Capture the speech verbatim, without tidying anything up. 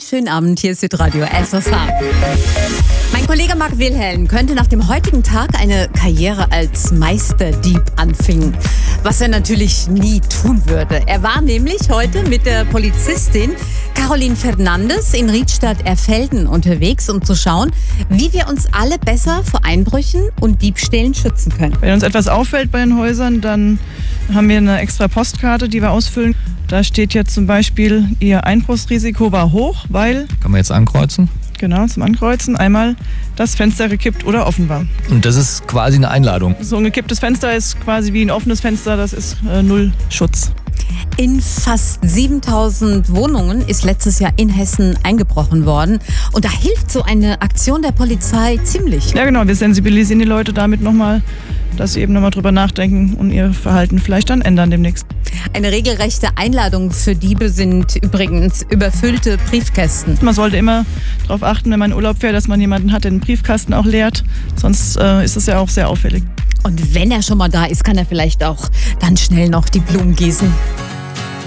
schönen Abend, hier ist Südradio S V H. Mein Kollege Marc Wilhelm könnte nach dem heutigen Tag eine Karriere als Meisterdieb anfangen, was er natürlich nie tun würde. Er war nämlich heute mit der Polizistin Caroline Fernandes in Riedstadt-Erfelden unterwegs, um zu schauen, wie wir uns alle besser vor Einbrüchen und Diebstählen schützen können. Wenn uns etwas auffällt bei den Häusern, dann haben wir eine extra Postkarte, die wir ausfüllen. Da steht jetzt zum Beispiel, Ihr Einbruchsrisiko war hoch, weil... Kann man jetzt ankreuzen? Genau, zum Ankreuzen. Einmal das Fenster gekippt oder offen war. Und das ist quasi eine Einladung? So ein gekipptes Fenster ist quasi wie ein offenes Fenster, das ist äh, null Schutz. In fast siebentausend Wohnungen ist letztes Jahr in Hessen eingebrochen worden. Und da hilft so eine Aktion der Polizei ziemlich. Ja genau, wir sensibilisieren die Leute damit nochmal, dass sie eben nochmal drüber nachdenken und ihr Verhalten vielleicht dann ändern demnächst. Eine regelrechte Einladung für Diebe sind übrigens überfüllte Briefkästen. Man sollte immer darauf achten, wenn man in Urlaub fährt, dass man jemanden hat, der den Briefkasten auch leert. Sonst äh, ist es ja auch sehr auffällig. Und wenn er schon mal da ist, kann er vielleicht auch dann schnell noch die Blumen gießen.